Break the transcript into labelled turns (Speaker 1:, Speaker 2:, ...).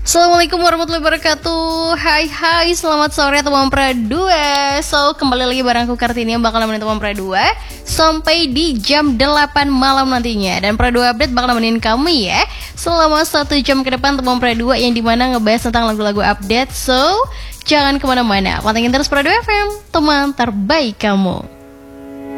Speaker 1: Assalamualaikum warahmatullahi wabarakatuh. Hai selamat sore teman Pra 2. So kembali lagi barengku Kartini yang bakal nemenin teman Pra 2 sampai di jam 8 malam nantinya. Dan Pra 2 Update bakal nemenin kamu ya selama 1 jam ke depan teman Pra 2, yang dimana ngebahas tentang lagu-lagu update. So jangan kemana-mana, pantengin terus Pra 2 FM, teman terbaik kamu.